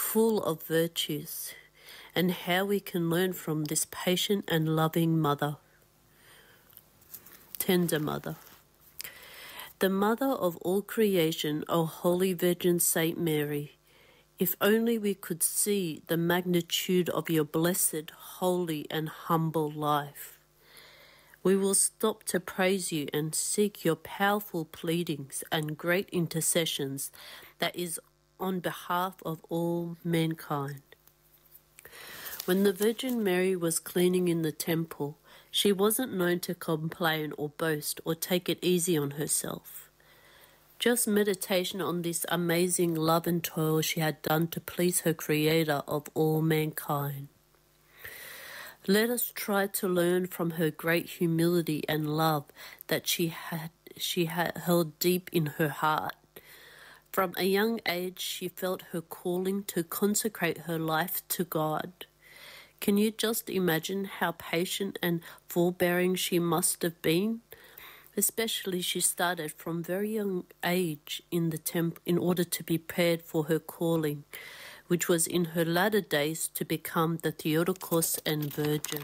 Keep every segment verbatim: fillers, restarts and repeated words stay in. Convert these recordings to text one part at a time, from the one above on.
full of virtues, and how we can learn from this patient and loving mother. Tender Mother. The Mother of all creation, O Holy Virgin Saint Mary, if only we could see the magnitude of your blessed, holy, and humble life, we will stop to praise you and seek your powerful pleadings and great intercessions that is on behalf of all mankind. When the Virgin Mary was cleaning in the temple, she wasn't known to complain or boast or take it easy on herself. Just meditation on this amazing love and toil she had done to please her Creator of all mankind. Let us try to learn from her great humility and love that she had she had held deep in her heart. From a young age, she felt her calling to consecrate her life to God. Can you just imagine how patient and forbearing she must have been? Especially she started from very young age in the temple in order to be prepared for her calling, which was in her latter days to become the Theotokos and Virgin.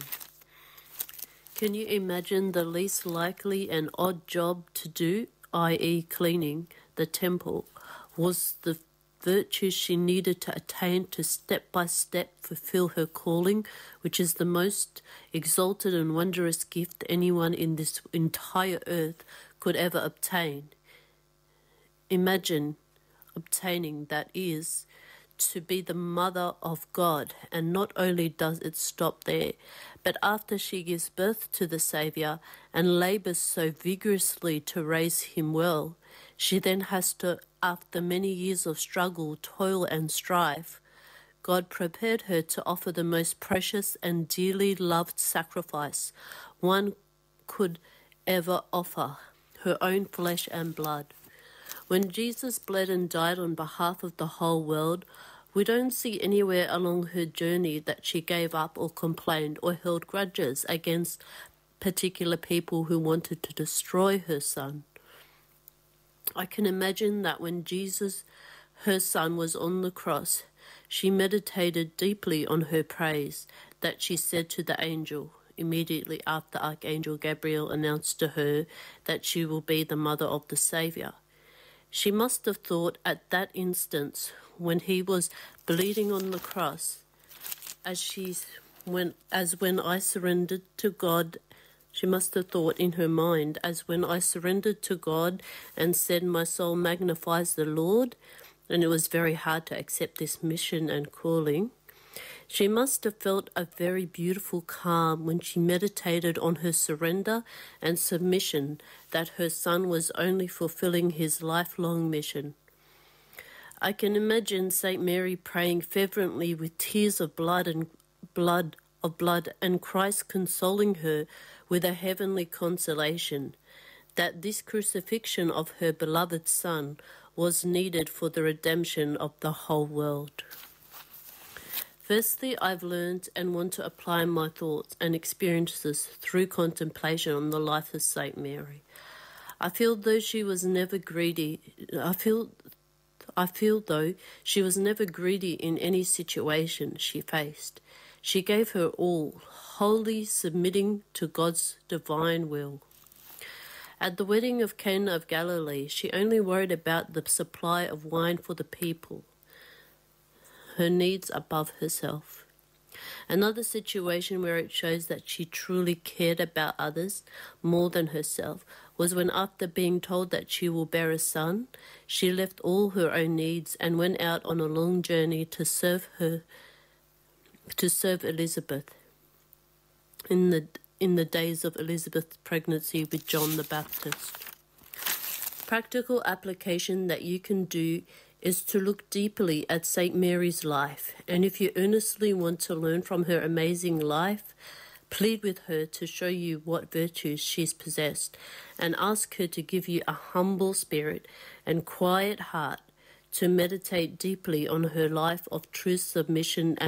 Can you imagine the least likely and odd job to do, that is cleaning the temple, was the virtue she needed to attain to step by step fulfill her calling, which is the most exalted and wondrous gift anyone in this entire earth could ever obtain. Imagine obtaining that is to be the mother of God, and not only does it stop there, but after she gives birth to the Saviour and labours so vigorously to raise him well, she then has to, after many years of struggle, toil and strife, God prepared her to offer the most precious and dearly loved sacrifice one could ever offer, her own flesh and blood. When Jesus bled and died on behalf of the whole world, we don't see anywhere along her journey that she gave up or complained or held grudges against particular people who wanted to destroy her son. I can imagine that when Jesus, her son, was on the cross, she meditated deeply on her praise that she said to the angel immediately after Archangel Gabriel announced to her that she will be the mother of the Saviour. She must have thought at that instant, when he was bleeding on the cross, as she when as when I surrendered to God, she must have thought in her mind, as when I surrendered to God and said, my soul magnifies the Lord, and it was very hard to accept this mission and calling. She must have felt a very beautiful calm when she meditated on her surrender and submission, that her son was only fulfilling his lifelong mission. I can imagine Saint Mary praying fervently with tears of blood and blood of blood and Christ consoling her with a heavenly consolation, that this crucifixion of her beloved son was needed for the redemption of the whole world. Firstly, I've learned and want to apply my thoughts and experiences through contemplation on the life of Saint Mary. I feel though she was never greedy, I feel I feel though she was never greedy in any situation she faced. She gave her all, wholly submitting to God's divine will. At the wedding of Cana of Galilee, she only worried about the supply of wine for the people, her needs above herself. Another situation where it shows that she truly cared about others more than herself was when, after being told that she will bear a son, she left all her own needs and went out on a long journey to serve her, to serve Elizabeth in the in the days of Elizabeth's pregnancy with John the Baptist. Practical application that you can do is to look deeply at Saint Mary's life, and if you earnestly want to learn from her amazing life, plead with her to show you what virtues she's possessed, and ask her to give you a humble spirit and quiet heart to meditate deeply on her life of true submission and